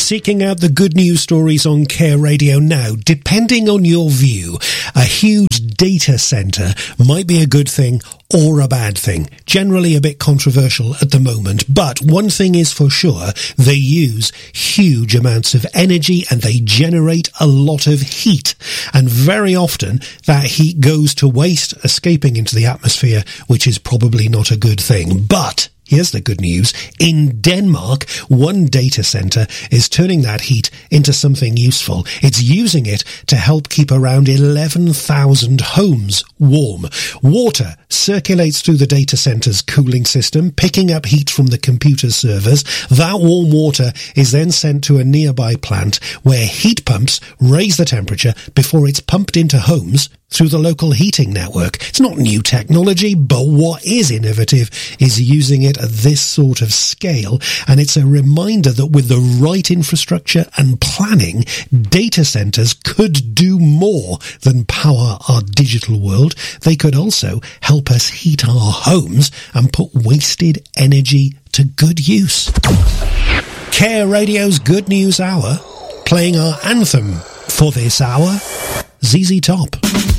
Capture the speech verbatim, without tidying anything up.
seeking out the good news stories on Care Radio now. Depending on your view, a huge data centre might be a good thing or a bad thing. Generally a bit controversial at the moment, but one thing is for sure, they use huge amounts of energy and they generate a lot of heat. And very often that heat goes to waste, escaping into the atmosphere, which is probably not a good thing. But here's the good news. In Denmark, one data center is turning that heat into something useful. It's using it to help keep around eleven thousand homes warm. Water circulates through the data center's cooling system, picking up heat from the computer servers. That warm water is then sent to a nearby plant where heat pumps raise the temperature before it's pumped into homes through the local heating network. It's not new technology, but what is innovative is using it at this sort of scale, and it's a reminder that with the right infrastructure and planning, data centers could do more than power our digital world. They could also help us heat our homes and put wasted energy to good use. Care Radio's Good News Hour, playing our anthem for this hour, Z Z Top.